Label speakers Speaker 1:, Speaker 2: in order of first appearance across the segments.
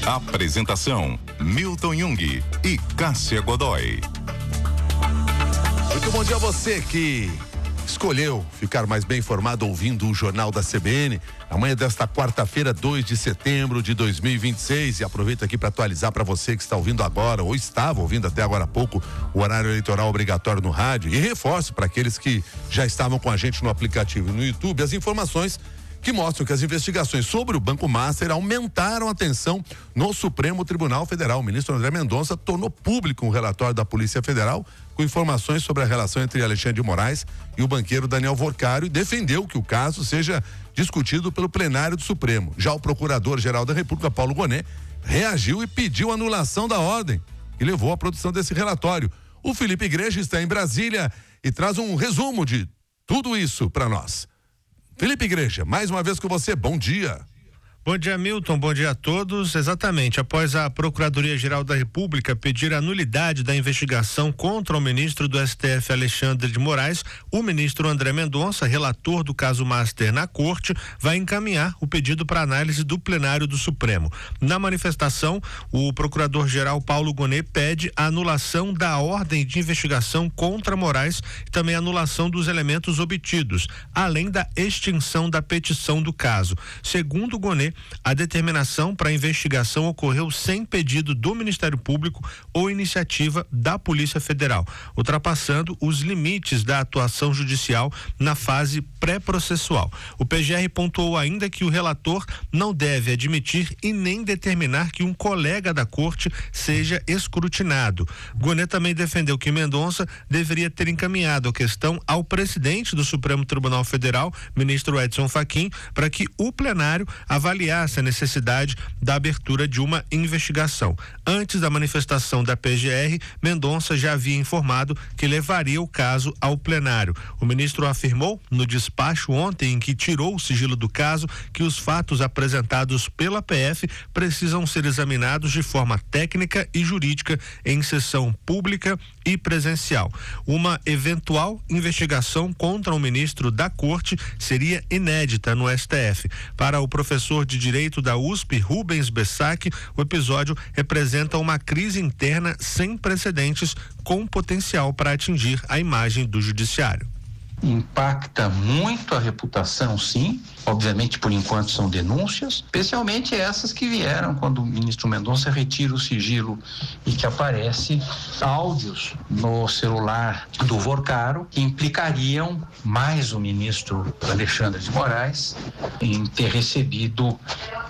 Speaker 1: Apresentação: Milton Jung e Cássia Godoy.
Speaker 2: Muito bom dia a você que escolheu ficar mais bem informado ouvindo o Jornal da CBN. Amanhã desta quarta-feira, 2 de setembro de 2026. E aproveito aqui para atualizar para você que está ouvindo agora, ou estava ouvindo até agora há pouco, o horário eleitoral obrigatório no rádio. E reforço para aqueles que já estavam com a gente no aplicativo e no YouTube as informações que mostram que as investigações sobre o Banco Master aumentaram a tensão no Supremo Tribunal Federal. O ministro André Mendonça tornou público um relatório da Polícia Federal com informações sobre a relação entre Alexandre de Moraes e o banqueiro Daniel Vorcaro e defendeu que o caso seja discutido pelo plenário do Supremo. Já o Procurador-Geral da República, Paulo Gonet, reagiu e pediu anulação da ordem e levou à produção desse relatório. O Felipe Igreja está em Brasília e traz um resumo de tudo isso para nós. Felipe Igreja, mais uma vez com você, bom dia.
Speaker 3: Bom dia, Milton, bom dia a todos. Exatamente, após a Procuradoria-Geral da República pedir a nulidade da investigação contra o ministro do STF, Alexandre de Moraes, o ministro André Mendonça, relator do caso Master na Corte, vai encaminhar o pedido para análise do plenário do Supremo. Na manifestação, o Procurador-Geral Paulo Gonet pede a anulação da ordem de investigação contra Moraes e também a anulação dos elementos obtidos, além da extinção da petição do caso. Segundo Gonet, a determinação para a investigação ocorreu sem pedido do Ministério Público ou iniciativa da Polícia Federal, ultrapassando os limites da atuação judicial na fase pré-processual. O PGR pontuou ainda que o relator não deve admitir e nem determinar que um colega da corte seja escrutinado. Gonet também defendeu que Mendonça deveria ter encaminhado a questão ao presidente do Supremo Tribunal Federal, ministro Edson Fachin, para que o plenário avaliasse a necessidade da abertura de uma investigação. Antes da manifestação da PGR, Mendonça já havia informado que levaria o caso ao plenário. O ministro afirmou no despacho ontem em que tirou o sigilo do caso que os fatos apresentados pela PF precisam ser examinados de forma técnica e jurídica em sessão pública e presencial. Uma eventual investigação contra o ministro da Corte seria inédita no STF. Para o professor de Direito da USP, Rubens Bessac, o episódio representa uma crise interna sem precedentes com potencial para atingir a imagem do judiciário.
Speaker 4: Impacta muito a reputação, sim. Obviamente, por enquanto, são denúncias, especialmente essas que vieram quando o ministro Mendonça retira o sigilo e que aparece áudios no celular do Vorcaro que implicariam mais o ministro Alexandre de Moraes em ter recebido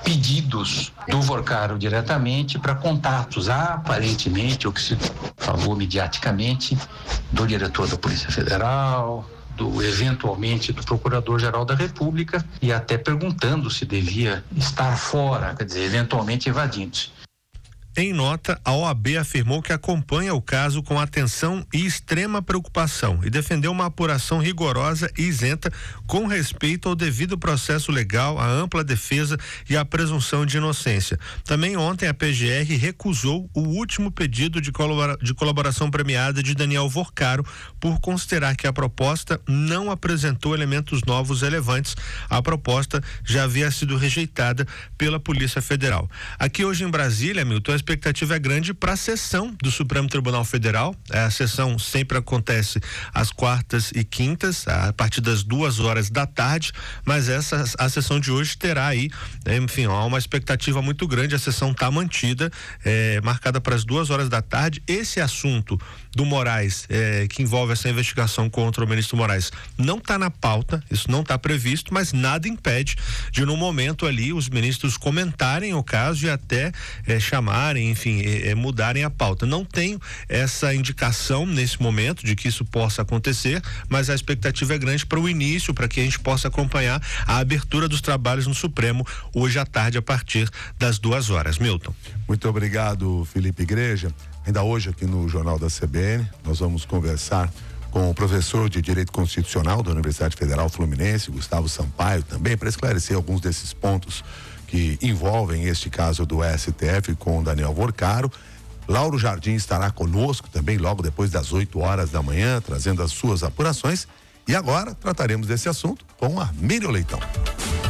Speaker 4: pedidos do Vorcaro diretamente para contatos, aparentemente, o que se falou mediaticamente, do diretor da Polícia Federal, eventualmente do Procurador-Geral da República, e até perguntando se devia estar fora, quer dizer, eventualmente evadindo-se.
Speaker 3: Em nota, a OAB afirmou que acompanha o caso com atenção e extrema preocupação e defendeu uma apuração rigorosa e isenta com respeito ao devido processo legal, à ampla defesa e à presunção de inocência. Também ontem a PGR recusou o último pedido de colaboração premiada de Daniel Vorcaro por considerar que a proposta não apresentou elementos novos relevantes. A proposta já havia sido rejeitada pela Polícia Federal. Aqui hoje em Brasília, Milton, a expectativa é grande para a sessão do Supremo Tribunal Federal. A sessão sempre acontece às quartas e quintas, a partir das 2h da tarde, mas a sessão de hoje terá aí, enfim, há uma expectativa muito grande. A sessão está mantida, marcada para as 2h da tarde. Esse assunto do Moraes, que envolve essa investigação contra o ministro Moraes, não está na pauta, isso não está previsto, mas nada impede de, no momento ali, os ministros comentarem o caso e até chamarem, enfim, mudarem a pauta. Não tenho essa indicação nesse momento de que isso possa acontecer, mas a expectativa é grande para o início, para que a gente possa acompanhar a abertura dos trabalhos no Supremo hoje à tarde a partir das 2h. Milton.
Speaker 2: Muito obrigado, Felipe Igreja. Ainda hoje aqui no Jornal da CBN, nós vamos conversar com o professor de Direito Constitucional da Universidade Federal Fluminense, Gustavo Sampaio, também para esclarecer alguns desses pontos que envolvem este caso do STF com o Daniel Vorcaro. Lauro Jardim estará conosco também logo depois das 8h da manhã, trazendo as suas apurações. E agora trataremos desse assunto com a Miriam Leitão.